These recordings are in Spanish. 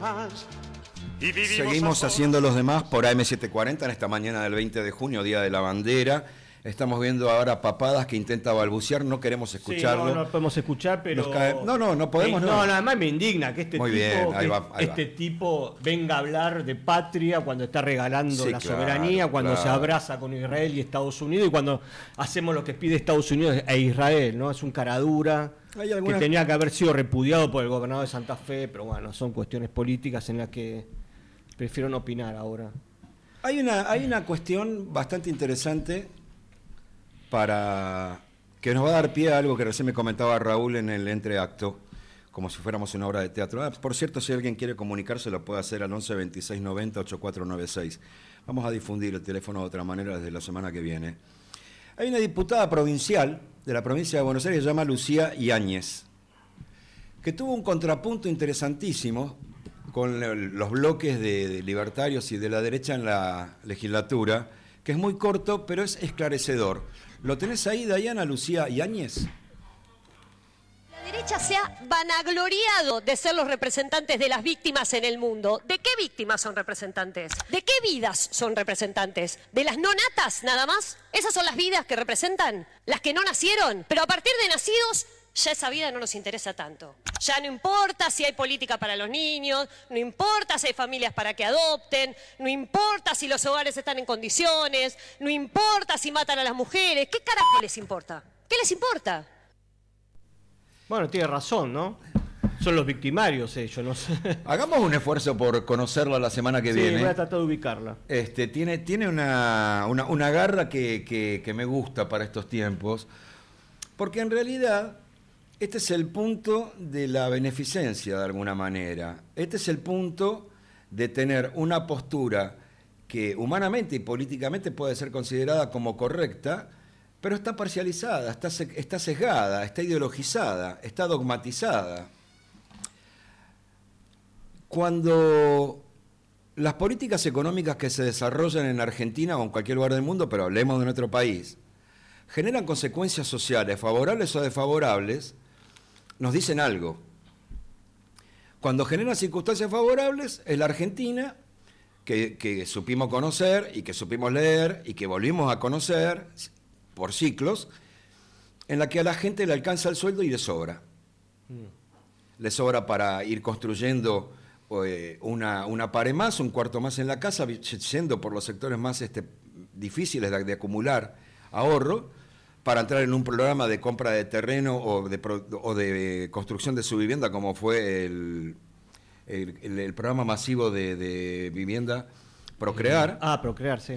Seguimos haciendo los demás por AM740 en esta mañana del 20 de junio, Día de la Bandera. Estamos viendo ahora Papadas que intenta balbucear, no queremos escucharlo. Sí, no podemos escuchar, pero... No podemos. No, además me indigna que Muy bien, ahí va. tipo venga a hablar de patria cuando está regalando la soberanía, cuando se abraza con Israel y Estados Unidos, y cuando hacemos lo que pide Estados Unidos e Israel, ¿no? Es un caradura que tenía que haber sido repudiado por el gobernador de Santa Fe, pero bueno, son cuestiones políticas en las que prefiero no opinar ahora. Hay una cuestión bastante interesante para que nos va a dar pie a algo que recién me comentaba Raúl en el entreacto, como si fuéramos una obra de teatro. Por cierto, si alguien quiere comunicarse, lo puede hacer al 11 26 90 8496. Vamos a difundir el teléfono de otra manera desde la semana que viene. Hay una diputada provincial de la provincia de Buenos Aires que se llama Lucía Yáñez, que tuvo un contrapunto interesantísimo con los bloques de libertarios y de la derecha en la legislatura, que es muy corto, pero es esclarecedor. ¿Lo tenés ahí, Dayana, Lucía Yáñez? La derecha se ha vanagloriado de ser los representantes de las víctimas en el mundo. ¿De qué víctimas son representantes? ¿De qué vidas son representantes? ¿De las no natas nada más? ¿Esas son las vidas que representan? ¿Las que no nacieron? Pero a partir de nacidos, ya esa vida no nos interesa tanto. Ya no importa si hay política para los niños, no importa si hay familias para que adopten, no importa si los hogares están en condiciones, no importa si matan a las mujeres. ¿Qué carajo les importa? ¿Qué les importa? Bueno, tiene razón, ¿no? Son los victimarios ellos, no sé. Hagamos un esfuerzo por conocerla la semana que viene. Sí, voy a tratar de ubicarla. Tiene una garra que me gusta para estos tiempos, porque en realidad este es el punto de la beneficencia de alguna manera. Este es el punto de tener una postura que humanamente y políticamente puede ser considerada como correcta, pero está parcializada, está sesgada, está ideologizada, está dogmatizada. Cuando las políticas económicas que se desarrollan en Argentina o en cualquier lugar del mundo, pero hablemos de nuestro país, generan consecuencias sociales, favorables o desfavorables, nos dicen algo. Cuando generan circunstancias favorables, es la Argentina que supimos conocer y que supimos leer y que volvimos a conocer por ciclos, en la que a la gente le alcanza el sueldo y le sobra. Le sobra para ir construyendo una pared más, un cuarto más en la casa, yendo por los sectores más difíciles de acumular ahorro, para entrar en un programa de compra de terreno o de construcción de su vivienda, como fue el programa masivo de vivienda Procrear. Procrear, sí.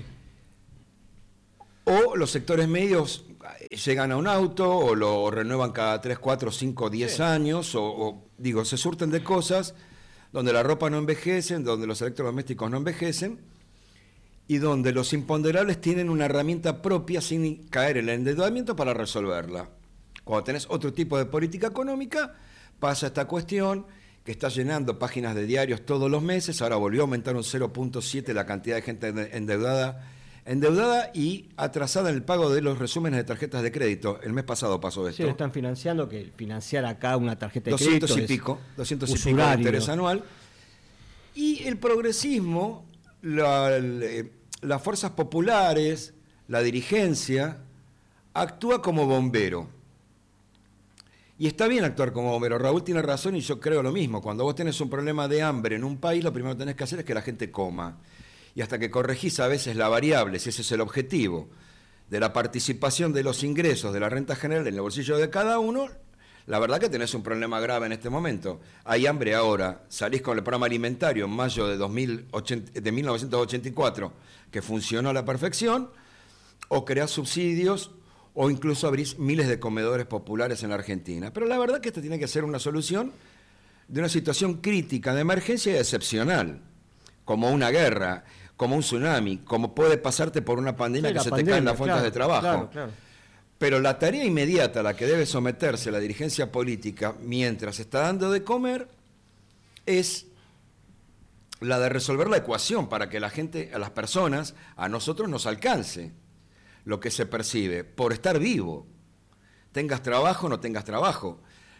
O los sectores medios llegan a un auto o lo renuevan cada 3, 4, 5, 10 años, se surten de cosas donde la ropa no envejece, donde los electrodomésticos no envejecen, y donde los imponderables tienen una herramienta propia sin caer en el endeudamiento para resolverla. Cuando tenés otro tipo de política económica, pasa esta cuestión que está llenando páginas de diarios todos los meses. Ahora volvió a aumentar un 0.7 la cantidad de gente endeudada y atrasada en el pago de los resúmenes de tarjetas de crédito. El mes pasado pasó esto. Sí, están financiando, que financiar acá una tarjeta de crédito 200 y pico de interés anual. Y el progresismo, las fuerzas populares, la dirigencia, actúa como bombero. Y está bien actuar como bombero. Raúl tiene razón y yo creo lo mismo. Cuando vos tenés un problema de hambre en un país, lo primero que tenés que hacer es que la gente coma. Y hasta que corregís a veces la variable, si ese es el objetivo, de la participación de los ingresos de la renta general en el bolsillo de cada uno, la verdad que tenés un problema grave en este momento. Hay hambre ahora, salís con el programa alimentario en mayo de 1984, que funcionó a la perfección, o creás subsidios, o incluso abrís miles de comedores populares en la Argentina. Pero la verdad que esta tiene que ser una solución de una situación crítica, de emergencia y excepcional, como una guerra, como un tsunami, como puede pasarte por una pandemia que se te caen las fuentes de trabajo. Claro. Pero la tarea inmediata a la que debe someterse la dirigencia política mientras está dando de comer es la de resolver la ecuación para que la gente, a las personas, a nosotros nos alcance lo que se percibe por estar vivo. Tengas trabajo o no tengas trabajo.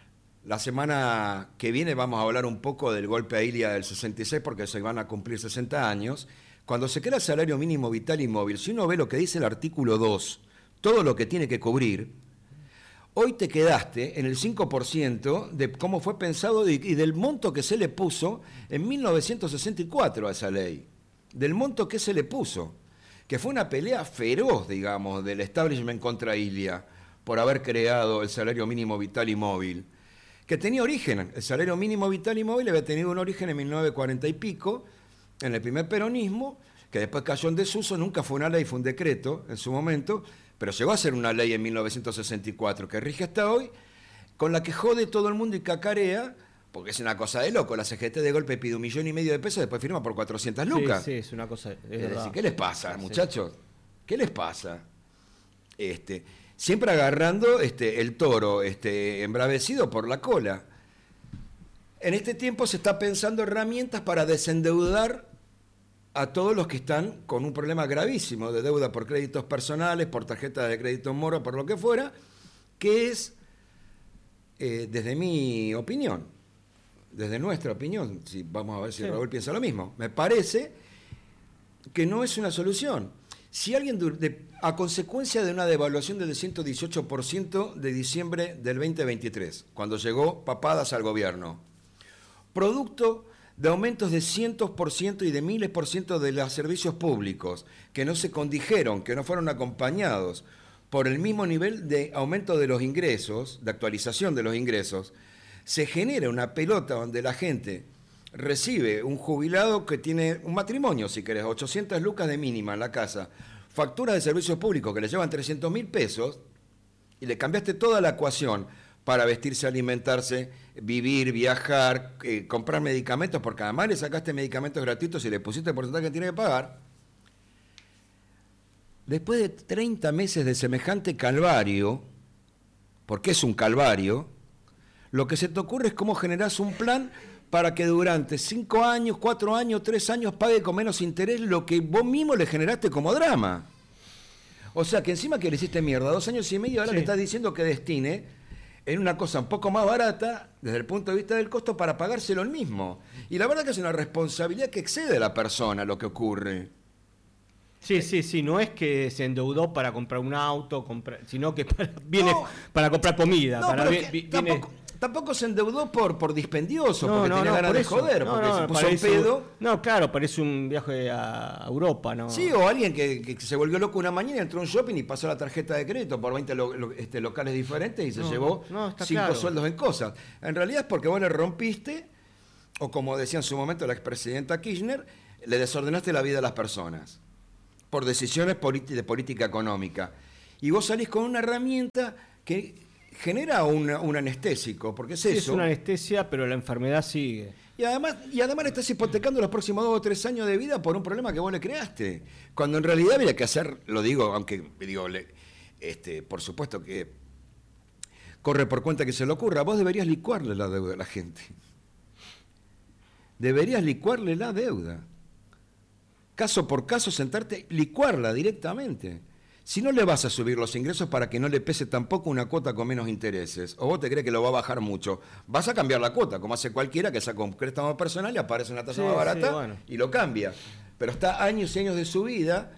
La semana que viene vamos a hablar un poco del golpe a Ilia del 66 porque se van a cumplir 60 años. Cuando se crea el salario mínimo vital y móvil, si uno ve lo que dice el artículo 2, todo lo que tiene que cubrir, hoy te quedaste en el 5% de cómo fue pensado y del monto que se le puso en 1964 a esa ley. Del monto que se le puso. Que fue una pelea feroz, digamos, del establishment contra Ilia por haber creado el salario mínimo vital y móvil. Que tenía origen, el salario mínimo vital y móvil había tenido un origen en 1940 y pico, en el primer peronismo, que después cayó en desuso, nunca fue una ley, fue un decreto en su momento, pero llegó a ser una ley en 1964 que rige hasta hoy, con la que jode todo el mundo y cacarea, porque es una cosa de loco. La CGT de golpe pide 1,5 millones de pesos, después firma por 400 lucas. Sí, es una cosa. Es decir, ¿qué les pasa, muchachos? ¿Qué les pasa? Siempre agarrando el toro embravecido por la cola. En este tiempo se está pensando herramientas para desendeudar a todos los que están con un problema gravísimo de deuda por créditos personales, por tarjetas de crédito mora, por lo que fuera, que es, desde mi opinión, desde nuestra opinión, si vamos a ver si Raúl piensa lo mismo, me parece que no es una solución. Si alguien, a consecuencia de una devaluación del 118% de diciembre del 2023, cuando llegó Papadas al gobierno, producto de aumentos de cientos por ciento y de miles por ciento de los servicios públicos, que no se condijeron, que no fueron acompañados por el mismo nivel de aumento de los ingresos, de actualización de los ingresos, se genera una pelota donde la gente recibe un jubilado que tiene un matrimonio, si querés, 800 lucas de mínima en la casa, facturas de servicios públicos que le llevan 300.000 pesos, y le cambiaste toda la ecuación para vestirse, alimentarse, vivir, viajar, comprar medicamentos, porque además le sacaste medicamentos gratuitos y le pusiste el porcentaje que tiene que pagar. Después de 30 meses de semejante calvario, porque es un calvario, lo que se te ocurre es cómo generás un plan para que durante 5 años, 4 años, 3 años pague con menos interés lo que vos mismo le generaste como drama. O sea, que encima que le hiciste mierda 2 años y medio, ahora le estás diciendo que destine en una cosa un poco más barata, desde el punto de vista del costo, para pagárselo él mismo. Y la verdad que es una responsabilidad que excede a la persona lo que ocurre. Sí, no es que se endeudó para comprar un auto, sino que viene para comprar comida. Tampoco se endeudó por dispendioso, porque tenía ganas de joder, porque se puso un pedo. No, claro, parece un viaje a Europa, ¿no? Sí, o alguien que se volvió loco una mañana, entró a un shopping y pasó la tarjeta de crédito por 20 locales diferentes y se llevó 5 sueldos en cosas. En realidad es porque vos le rompiste, o como decía en su momento la expresidenta Kirchner, le desordenaste la vida a las personas por decisiones de política económica. Y vos salís con una herramienta que genera un anestésico, porque es eso. Es una anestesia, pero la enfermedad sigue. Y además le estás hipotecando los próximos 2 o 3 años de vida por un problema que vos le creaste. Cuando en realidad habría que hacer, lo digo, aunque digo, por supuesto que corre por cuenta que se le ocurra, vos deberías licuarle la deuda a la gente. Deberías licuarle la deuda. Caso por caso, sentarte, licuarla directamente. Si no le vas a subir los ingresos para que no le pese tampoco una cuota con menos intereses, o vos te crees que lo va a bajar mucho, vas a cambiar la cuota, como hace cualquiera que saca un préstamo personal y aparece una tasa más barata y lo cambia. Pero está años y años de su vida.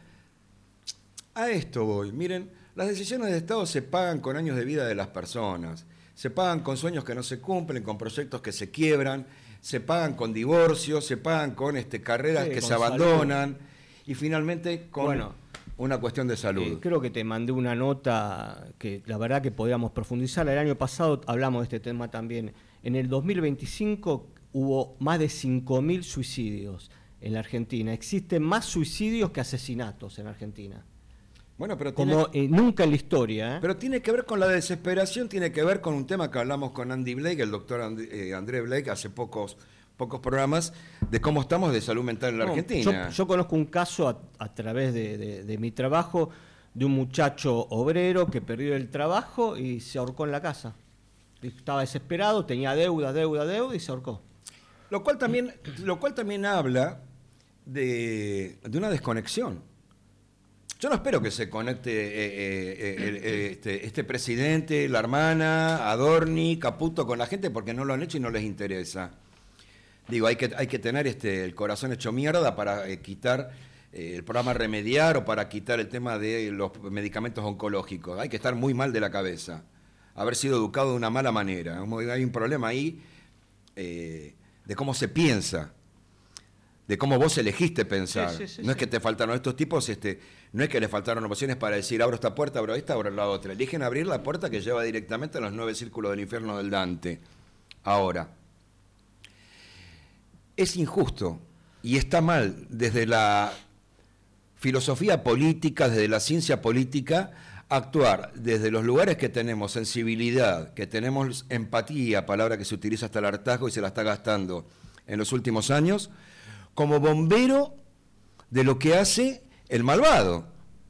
A esto voy. Miren, las decisiones de Estado se pagan con años de vida de las personas, se pagan con sueños que no se cumplen, con proyectos que se quiebran, se pagan con divorcios, se pagan con carreras que se abandonan y finalmente con una cuestión de salud. Creo que te mandé una nota que la verdad que podíamos profundizar. El año pasado hablamos de este tema también. En el 2025 hubo más de 5.000 suicidios en la Argentina. Existen más suicidios que asesinatos en Argentina. Bueno, pero como nunca en la historia. Pero tiene que ver con la desesperación, tiene que ver con un tema que hablamos con Andy Blake, el doctor André Blake, hace pocos programas, de cómo estamos de salud mental en la Argentina. Yo conozco un caso a través de mi trabajo de un muchacho obrero que perdió el trabajo y se ahorcó en la casa. Estaba desesperado, tenía deuda y se ahorcó. Lo cual también habla de una desconexión. Yo no espero que se conecte este presidente, la hermana, Adorni, Caputo con la gente porque no lo han hecho y no les interesa. Digo, hay que tener el corazón hecho mierda para quitar el programa Remediar o para quitar el tema de los medicamentos oncológicos. Hay que estar muy mal de la cabeza, haber sido educado de una mala manera. Hay un problema ahí de cómo se piensa, de cómo vos elegiste pensar. Sí, no es que te faltaron estos tipos, no es que le faltaron opciones para decir abro esta puerta, abro esta, abro la otra. Eligen abrir la puerta que lleva directamente a los 9 círculos del infierno del Dante. Ahora, es injusto y está mal desde la filosofía política, desde la ciencia política, actuar desde los lugares que tenemos sensibilidad, que tenemos empatía, palabra que se utiliza hasta el hartazgo y se la está gastando en los últimos años, como bombero de lo que hace el malvado.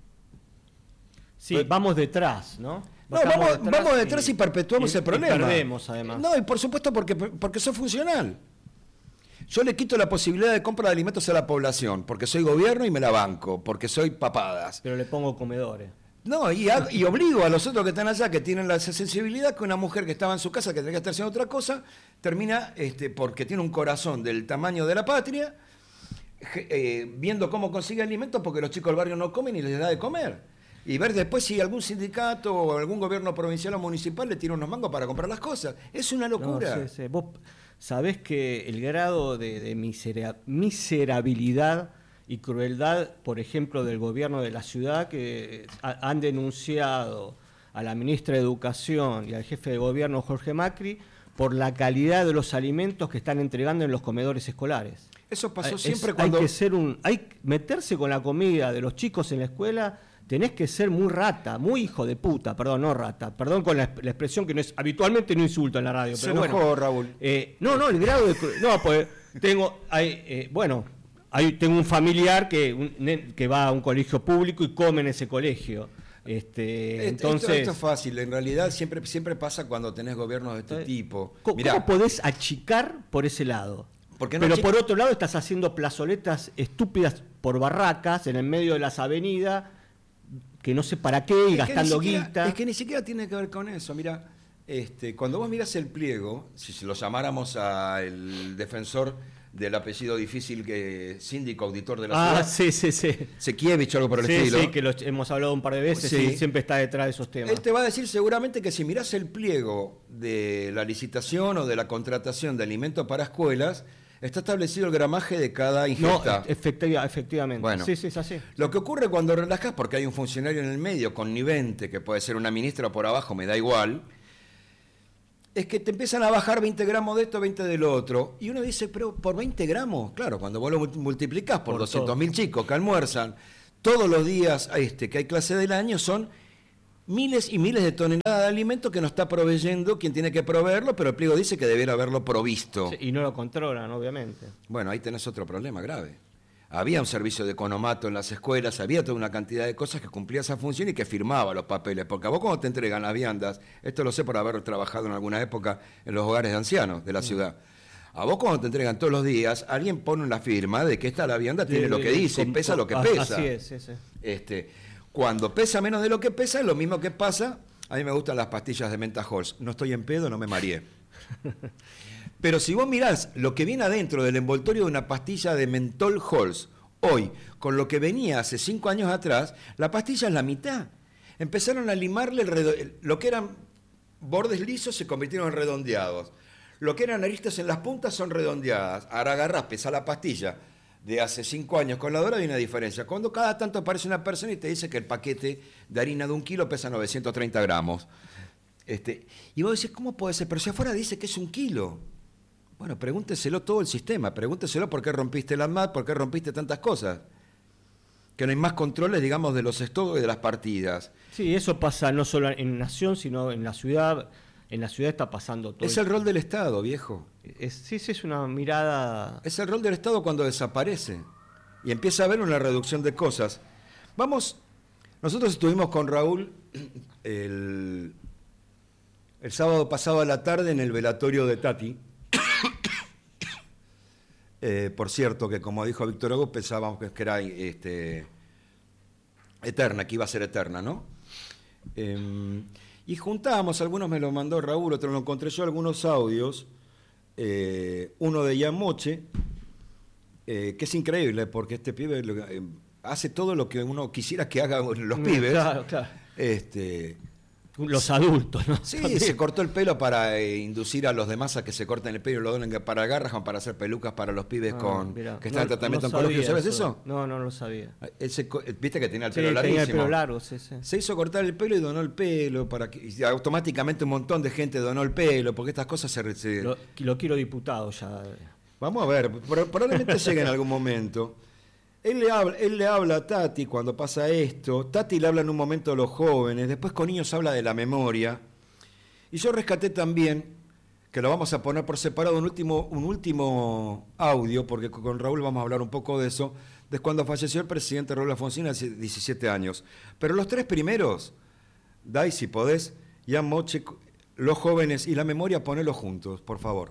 Sí, vamos detrás, ¿no? No, vamos detrás y perpetuamos el problema. Y perdemos, además. No, y por supuesto porque soy funcional. Yo le quito la posibilidad de compra de alimentos a la población, porque soy gobierno y me la banco, porque soy papadas. Pero le pongo comedores. No, y obligo a los otros que están allá, que tienen la sensibilidad, que una mujer que estaba en su casa, que tenía que estar haciendo otra cosa, termina, porque tiene un corazón del tamaño de la patria, viendo cómo consigue alimentos, porque los chicos del barrio no comen y les da de comer. Y ver después si algún sindicato o algún gobierno provincial o municipal le tira unos mangos para comprar las cosas. Es una locura. No, sí. Vos sabés que el grado de miserabilidad y crueldad, por ejemplo, del gobierno de la ciudad, que han denunciado a la ministra de Educación y al jefe de gobierno, Jorge Macri, por la calidad de los alimentos que están entregando en los comedores escolares. Eso pasó siempre cuando... Meterse con la comida de los chicos en la escuela, tenés que ser muy rata, muy hijo de puta, perdón, no rata, perdón con la expresión que no es, habitualmente no insulto en la radio, pero bueno. Se enojó, Raúl. El grado de... No, pues tengo un familiar que va a un colegio público y come en ese colegio. Entonces, esto es fácil, en realidad siempre pasa cuando tenés gobiernos de este tipo. ¿Cómo podés achicar por ese lado? Pero por otro lado estás haciendo plazoletas estúpidas por barracas en el medio de las avenidas, que no sé para qué, y gastando guita. Es que ni siquiera tiene que ver con eso. Mira, cuando vos mirás el pliego, si lo llamáramos al defensor del apellido difícil, que síndico, auditor de la ciudad. Sí. Sekievich o algo por el estilo. Sí, que lo hemos hablado un par de veces y siempre está detrás de esos temas. Él te va a decir seguramente que si mirás el pliego de la licitación o de la contratación de alimentos para escuelas, está establecido el gramaje de cada ingesta. No, efectivamente. Bueno, sí, es así. Lo que ocurre cuando relajás, porque hay un funcionario en el medio connivente, que puede ser una ministra por abajo, me da igual, es que te empiezan a bajar 20 gramos de esto, 20 de lo otro. Y uno dice, pero por 20 gramos, claro, cuando vos lo multiplicás por 200.000 chicos que almuerzan todos los días que hay clase del año, son miles y miles de toneladas de alimentos que no está proveyendo quien tiene que proveerlo, pero el pliego dice que debiera haberlo provisto. Sí, y no lo controlan, obviamente. Bueno, ahí tenés otro problema grave. Había un servicio de economato en las escuelas, había toda una cantidad de cosas que cumplía esa función y que firmaba los papeles. Porque a vos cuando te entregan las viandas, esto lo sé por haber trabajado en alguna época en los hogares de ancianos de la ciudad, a vos cuando te entregan todos los días, alguien pone una firma de que la vianda tiene lo que dice, pesa lo que pesa. Así es, sí. Cuando pesa menos de lo que pesa, es lo mismo que pasa. A mí me gustan las pastillas de menta Halls. No estoy en pedo, no me mareé. Pero si vos mirás lo que viene adentro del envoltorio de una pastilla de mentol Halls, hoy, con lo que venía hace 5 años atrás, la pastilla es la mitad. Empezaron a limarle lo que eran bordes lisos se convirtieron en redondeados. Lo que eran aristas en las puntas son redondeadas. Ahora agarrás, pesás la pastilla de hace 5 años con la de ahora, hay una diferencia. Cuando cada tanto aparece una persona y te dice que el paquete de harina de 1 kilo pesa 930 gramos. Y vos decís, ¿cómo puede ser? Pero si afuera dice que es 1 kilo. Bueno, pregúnteselo todo el sistema, pregúnteselo por qué rompiste la ANMAT, por qué rompiste tantas cosas. Que no hay más controles, digamos, de los stocks y de las partidas. Sí, eso pasa no solo en Nación, sino en la ciudad. En la ciudad está pasando todo. Es el rol del Estado, viejo. Sí, es una mirada... Es el rol del Estado cuando desaparece y empieza a haber una reducción de cosas. Nosotros estuvimos con Raúl el sábado pasado a la tarde en el velatorio de Tati. Por cierto, que como dijo Víctor Hugo, pensábamos que era eterna, que iba a ser eterna, ¿no? Y juntamos, algunos me lo mandó Raúl, otros lo encontré yo, algunos audios, uno de Ian Moche, que es increíble, porque este pibe hace todo lo que uno quisiera que hagan los pibes. Claro. Los adultos, ¿no? Sí, también. Se cortó el pelo para inducir a los demás a que se corten el pelo y lo donen para Garrahan, para hacer pelucas para los pibes que están en tratamiento oncológico. ¿Sabes eso? No lo sabía. Viste que tenía el pelo larguísimo. Tenía el pelo largo, sí. Se hizo cortar el pelo y donó el pelo, y automáticamente un montón de gente donó el pelo, porque estas cosas Lo quiero diputado ya. Vamos a ver, probablemente llegue en algún momento. Él le habla a Tati cuando pasa esto. Tati le habla en un momento a los jóvenes. Después con niños habla de la memoria. Y yo rescaté también, que lo vamos a poner por separado, un último audio, porque con Raúl vamos a hablar un poco de eso, de cuando falleció el presidente Raúl Alfonsín hace 17 años. Pero los 3 primeros, Dai, si podés, Ian Moche, los jóvenes y la memoria, ponelo juntos, por favor.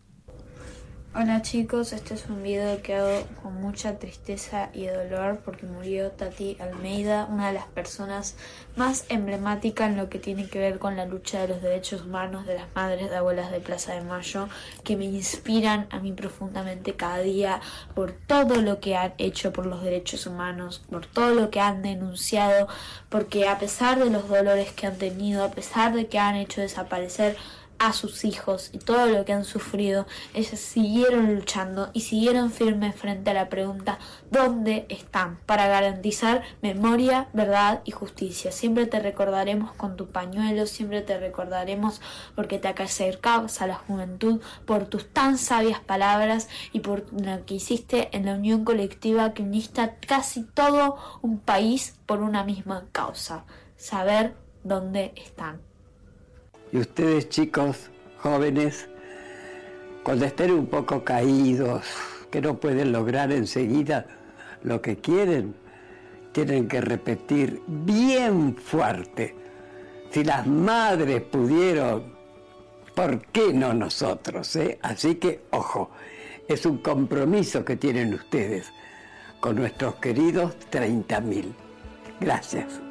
Hola chicos, este es un video que hago con mucha tristeza y dolor porque murió Tati Almeida, una de las personas más emblemáticas en lo que tiene que ver con la lucha de los derechos humanos de las madres de abuelas de Plaza de Mayo, que me inspiran a mí profundamente cada día por todo lo que han hecho por los derechos humanos, por todo lo que han denunciado, porque a pesar de los dolores que han tenido, a pesar de que han hecho desaparecer a sus hijos y todo lo que han sufrido, ellas siguieron luchando y siguieron firmes frente a la pregunta ¿dónde están? Para garantizar memoria, verdad y justicia. Siempre te recordaremos con tu pañuelo, siempre te recordaremos porque te acercabas a la juventud, por tus tan sabias palabras y por lo que hiciste en la unión colectiva que uniste a casi todo un país por una misma causa, saber dónde están. Y ustedes, chicos, jóvenes, cuando estén un poco caídos, que no pueden lograr enseguida lo que quieren, tienen que repetir bien fuerte. Si las madres pudieron, ¿por qué no nosotros? Así que, ojo, es un compromiso que tienen ustedes con nuestros queridos 30.000. Gracias.